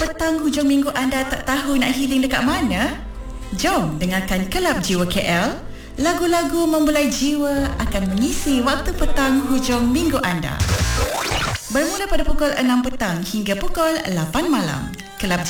Petang hujung minggu anda tak tahu nak healing dekat mana? Jom dengarkan Kelab Jiwa KL. Lagu-lagu membulai jiwa akan mengisi waktu petang hujung minggu anda. Bermula pada pukul 6 petang hingga pukul 8 malam. Kelab